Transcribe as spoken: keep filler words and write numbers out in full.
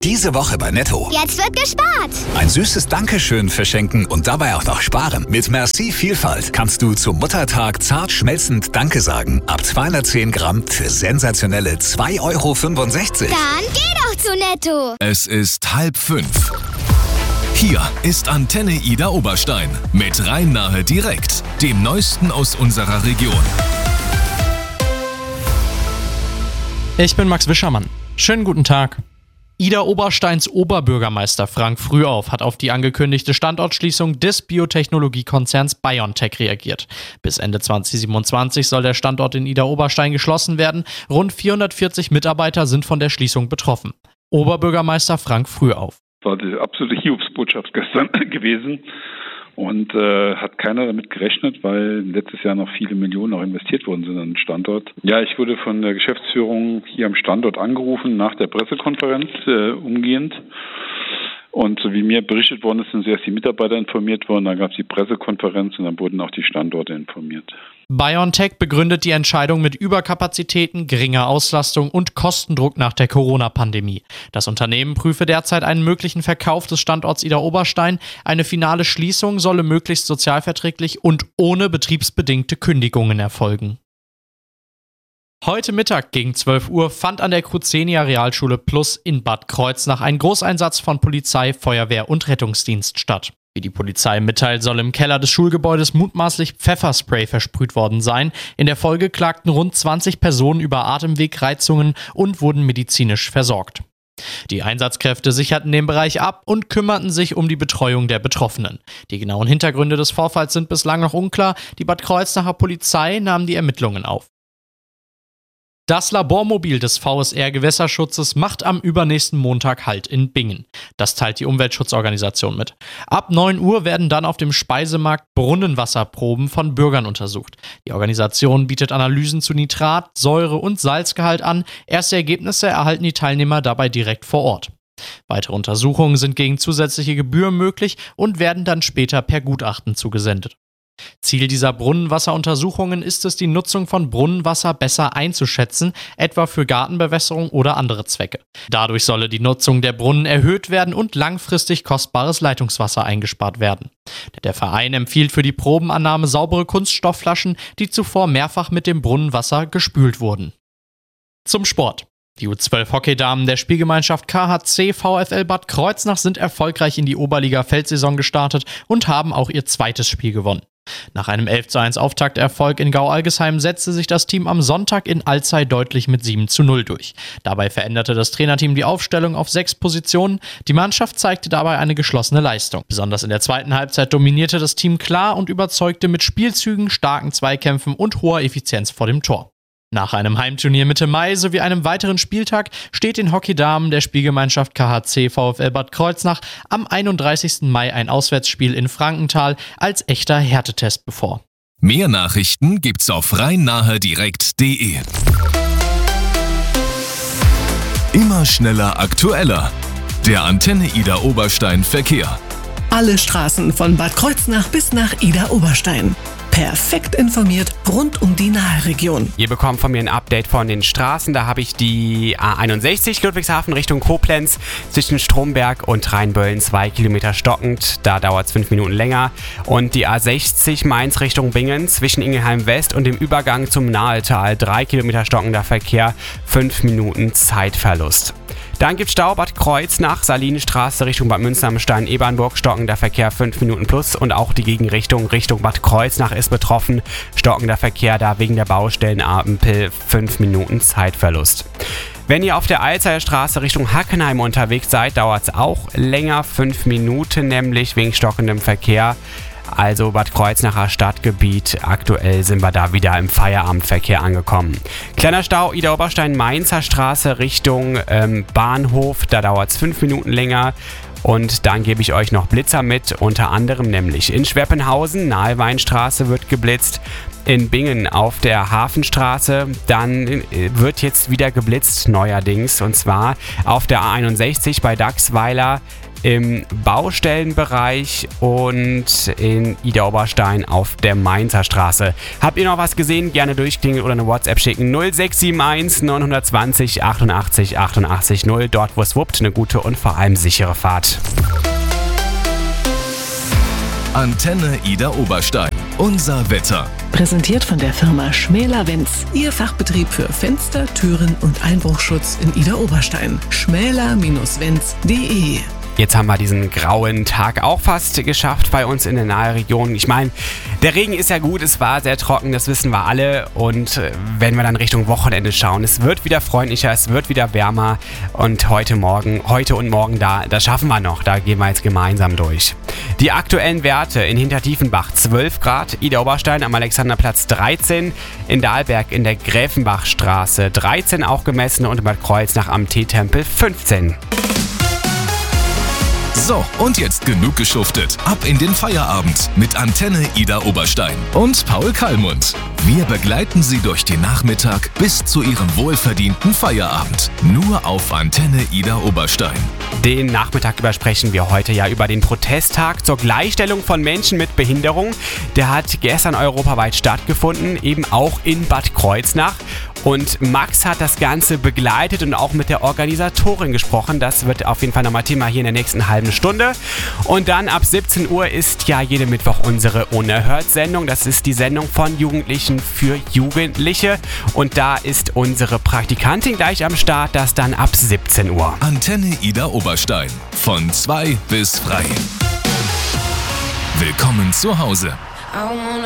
Diese Woche bei Netto. Jetzt wird gespart. Ein süßes Dankeschön verschenken und dabei auch noch sparen. Mit Merci Vielfalt kannst du zum Muttertag zart schmelzend Danke sagen. Ab zweihundertzehn Gramm für sensationelle zwei Euro fünfundsechzig. Dann geh doch zu Netto. Es ist halb fünf. Hier ist Antenne Ida Oberstein mit Rhein-Nahe direkt, dem Neuesten aus unserer Region. Ich bin Max Wischermann. Schönen guten Tag. Ida Obersteins Oberbürgermeister Frank Frühauf hat auf die angekündigte Standortschließung des Biotechnologiekonzerns BioNTech reagiert. Bis Ende zwanzig siebenundzwanzig soll der Standort in Ida Oberstein geschlossen werden. Rund vierhundertvierzig Mitarbeiter sind von der Schließung betroffen. Oberbürgermeister Frank Frühauf. Das war die absolute Hiobsbotschaft gestern gewesen und äh, hat keiner damit gerechnet, weil letztes Jahr noch viele Millionen auch investiert worden sind an den Standort. Ja, ich wurde von der Geschäftsführung hier am Standort angerufen nach der Pressekonferenz äh, umgehend. Und so wie mir berichtet worden ist, sind zuerst die Mitarbeiter informiert worden, dann gab es die Pressekonferenz und dann wurden auch die Standorte informiert. BioNTech begründet die Entscheidung mit Überkapazitäten, geringer Auslastung und Kostendruck nach der Corona-Pandemie. Das Unternehmen prüfe derzeit einen möglichen Verkauf des Standorts Ida Oberstein. Eine finale Schließung solle möglichst sozialverträglich und ohne betriebsbedingte Kündigungen erfolgen. Heute Mittag gegen zwölf Uhr fand an der Cruzenia Realschule Plus in Bad Kreuznach ein Großeinsatz von Polizei, Feuerwehr und Rettungsdienst statt. Wie die Polizei mitteilt, soll im Keller des Schulgebäudes mutmaßlich Pfefferspray versprüht worden sein. In der Folge klagten rund zwanzig Personen über Atemwegreizungen und wurden medizinisch versorgt. Die Einsatzkräfte sicherten den Bereich ab und kümmerten sich um die Betreuung der Betroffenen. Die genauen Hintergründe des Vorfalls sind bislang noch unklar. Die Bad Kreuznacher Polizei nahm die Ermittlungen auf. Das Labormobil des V S R Gewässerschutzes macht am übernächsten Montag Halt in Bingen. Das teilt die Umweltschutzorganisation mit. Ab neun Uhr werden dann auf dem Speisemarkt Brunnenwasserproben von Bürgern untersucht. Die Organisation bietet Analysen zu Nitrat, Säure und Salzgehalt an. Erste Ergebnisse erhalten die Teilnehmer dabei direkt vor Ort. Weitere Untersuchungen sind gegen zusätzliche Gebühr möglich und werden dann später per Gutachten zugesendet. Ziel dieser Brunnenwasseruntersuchungen ist es, die Nutzung von Brunnenwasser besser einzuschätzen, etwa für Gartenbewässerung oder andere Zwecke. Dadurch solle die Nutzung der Brunnen erhöht werden und langfristig kostbares Leitungswasser eingespart werden. Der Verein empfiehlt für die Probenannahme saubere Kunststoffflaschen, die zuvor mehrfach mit dem Brunnenwasser gespült wurden. Zum Sport. Die U zwölf Hockeydamen der Spielgemeinschaft K H C VfL Bad Kreuznach sind erfolgreich in die Oberliga-Feldsaison gestartet und haben auch ihr zweites Spiel gewonnen. Nach einem elf zu eins Auftakterfolg in Gau-Algesheim setzte sich das Team am Sonntag in Alzey deutlich mit sieben zu null durch. Dabei veränderte das Trainerteam die Aufstellung auf sechs Positionen. Die Mannschaft zeigte dabei eine geschlossene Leistung. Besonders in der zweiten Halbzeit dominierte das Team klar und überzeugte mit Spielzügen, starken Zweikämpfen und hoher Effizienz vor dem Tor. Nach einem Heimturnier Mitte Mai sowie einem weiteren Spieltag steht den Hockeydamen der Spielgemeinschaft K H C VfL Bad Kreuznach am einunddreißigsten Mai ein Auswärtsspiel in Frankenthal als echter Härtetest bevor. Mehr Nachrichten gibt's auf rhein-nahe direkt punkt de. Immer schneller, aktueller. Der Antenne Ida Oberstein Verkehr. Alle Straßen von Bad Kreuznach bis nach Ida Oberstein. Perfekt informiert rund um die Nahe-Region. Ihr bekommt von mir ein Update von den Straßen. Da habe ich die A einundsechzig Ludwigshafen Richtung Koblenz zwischen Stromberg und Rheinböllen zwei Kilometer stockend. Da dauert es fünf Minuten länger. Und die A sechzig Mainz Richtung Bingen zwischen Ingelheim West und dem Übergang zum Nahetal drei Kilometer stockender Verkehr, fünf Minuten Zeitverlust. Dann gibt es Stau Bad Kreuznach, Salinenstraße Richtung Bad Münster am Stein, Ebernburg, stockender Verkehr fünf Minuten plus und auch die Gegenrichtung Richtung Bad Kreuznach ist betroffen, stockender Verkehr da wegen der Baustellenampel, fünf Minuten Zeitverlust. Wenn ihr auf der Alzeyer Straße Richtung Hackenheim unterwegs seid, dauert es auch länger, fünf Minuten nämlich wegen stockendem Verkehr. Also Bad Kreuznacher Stadtgebiet, aktuell sind wir da wieder im Feierabendverkehr angekommen. Kleiner Stau, Ida Oberstein Mainzer Straße Richtung ähm, Bahnhof, da dauert es fünf Minuten länger. Und dann gebe ich euch noch Blitzer mit, unter anderem nämlich in Schweppenhausen, nahe Weinstraße wird geblitzt, in Bingen auf der Hafenstraße, dann wird jetzt wieder geblitzt neuerdings und zwar auf der A einundsechzig bei Dachsweiler im Baustellenbereich und in Idar-Oberstein auf der Mainzer Straße. Habt ihr noch was gesehen? Gerne durchklingeln oder eine WhatsApp schicken. null sechs sieben eins neun zwei null achtundachtzig achtundachtzig null. Dort, wo es wuppt, eine gute und vor allem sichere Fahrt. Antenne Idar-Oberstein. Unser Wetter. Präsentiert von der Firma Schmäler-Wenz. Ihr Fachbetrieb für Fenster, Türen und Einbruchschutz in Idar-Oberstein. schmäler Bindestrich wenz punkt de. Jetzt haben wir diesen grauen Tag auch fast geschafft bei uns in der Nahregion. Ich meine, der Regen ist ja gut, es war sehr trocken, das wissen wir alle. Und wenn wir dann Richtung Wochenende schauen, es wird wieder freundlicher, es wird wieder wärmer. Und heute Morgen, heute und morgen, da, das schaffen wir noch, da gehen wir jetzt gemeinsam durch. Die aktuellen Werte in Hintertiefenbach zwölf Grad, Idar-Oberstein am Alexanderplatz dreizehn, in Dahlberg in der Gräfenbachstraße dreizehn auch gemessen und in Bad Kreuznach am Teetempel fünfzehn. So, und jetzt genug geschuftet. Ab in den Feierabend mit Antenne Idar-Oberstein und Paul Kallmund. Wir begleiten Sie durch den Nachmittag bis zu Ihrem wohlverdienten Feierabend. Nur auf Antenne Idar-Oberstein. Den Nachmittag über sprechen wir heute ja über den Protesttag zur Gleichstellung von Menschen mit Behinderung. Der hat gestern europaweit stattgefunden, eben auch in Bad Kreuznach. Und Max hat das Ganze begleitet und auch mit der Organisatorin gesprochen. Das wird auf jeden Fall nochmal Thema hier in der nächsten halben Stunde. Und dann ab siebzehn Uhr ist ja jeden Mittwoch unsere Unerhört-Sendung. Das ist die Sendung von Jugendlichen für Jugendliche. Und da ist unsere Praktikantin gleich am Start. Das dann ab siebzehn Uhr. Antenne Idar-Oberstein. Von zwei bis frei. Willkommen zu Hause.